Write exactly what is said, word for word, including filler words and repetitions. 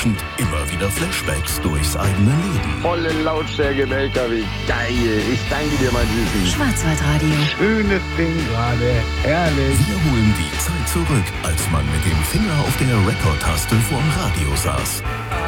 Berufend immer wieder Flashbacks durchs eigene Leben. Volle Lautstärke im L K W. Geil. Ich danke dir, mein Süßen. Schwarzwaldradio. Schönes Ding gerade. Herrlich. Wir holen die Zeit zurück, als man mit dem Finger auf der Rekordtaste vorm Radio saß.